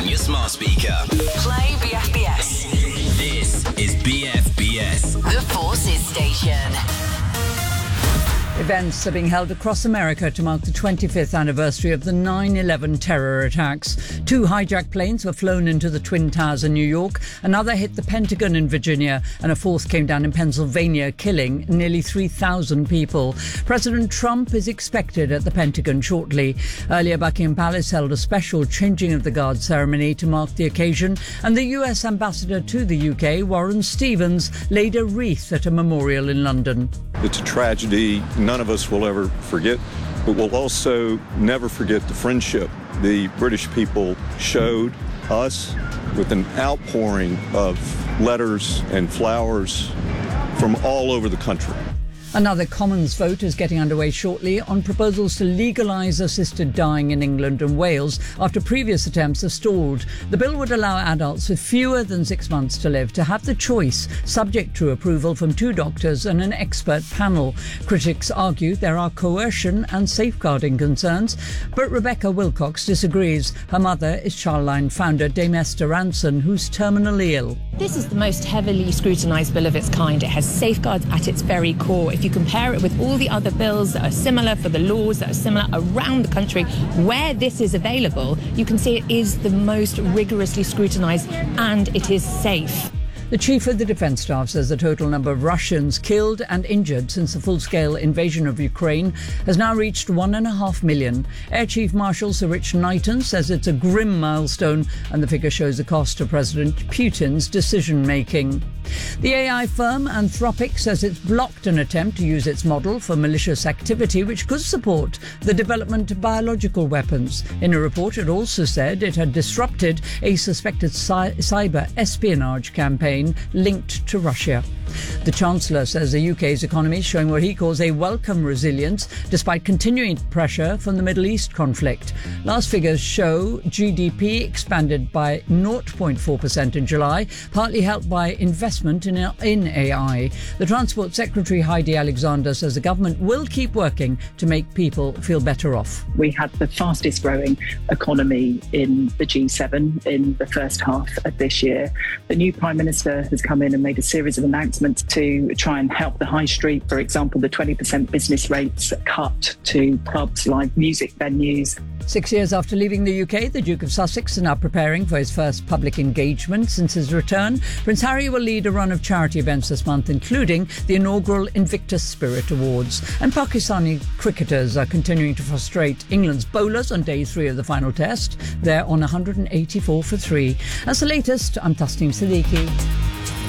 on your smart speaker. Play BFBS. This is BFBS. The Forces Station. Events are being held across America to mark the 25th anniversary of the 9/11 terror attacks. 2 hijacked planes were flown into the Twin Towers in New York, another hit the Pentagon in Virginia, and a 4th came down in Pennsylvania, killing nearly 3,000 people. President Trump is expected at the Pentagon shortly. Earlier, Buckingham Palace held a special changing of the guard ceremony to mark the occasion, and the US ambassador to the UK, Warren Stevens, laid a wreath at a memorial in London. It's a tragedy none of us will ever forget, but we'll also never forget the friendship the British people showed us with an outpouring of letters and flowers from all over the country. Another Commons vote is getting underway shortly on proposals to legalise assisted dying in England and Wales after previous attempts have stalled. The bill would allow adults with fewer than 6 months to live to have the choice, subject to approval from 2 doctors and an expert panel. Critics argue there are coercion and safeguarding concerns, but Rebecca Wilcox disagrees. Her mother is Childline founder Dame Esther Ranson, who's terminally ill. This is the most heavily scrutinised bill of its kind. It has safeguards at its very core. If you compare it with all the other bills that are similar, for the laws that are similar around the country, where this is available, you can see it is the most rigorously scrutinised and it is safe. The chief of the defence staff says the total number of Russians killed and injured since the full-scale invasion of Ukraine has now reached 1.5 million. Air Chief Marshal Sir Rich Knighton says it's a grim milestone and the figure shows the cost of President Putin's decision-making. The AI firm Anthropic says it's blocked an attempt to use its model for malicious activity which could support the development of biological weapons. In a report, it also said it had disrupted a suspected cyber espionage campaign linked to Russia. The Chancellor says the UK's economy is showing what he calls a welcome resilience despite continuing pressure from the Middle East conflict. Last figures show GDP expanded by 0.4% in July, partly helped by investment in AI. The Transport Secretary Heidi Alexander says the government will keep working to make people feel better off. We had the fastest growing economy in the G7 in the first half of this year. The new Prime Minister has come in and made a series of announcements to try and help the high street. For example, the 20% business rates cut to pubs, live music venues. 6 years after leaving the UK, the Duke of Sussex is now preparing for his first public engagement since his return. Prince Harry will lead a run of charity events this month, including the inaugural Invictus Spirit Awards. And Pakistani cricketers are continuing to frustrate England's bowlers on day 3 of the final test. They're on 184 for 3. That's the latest. I'm Tasneem Siddiqui.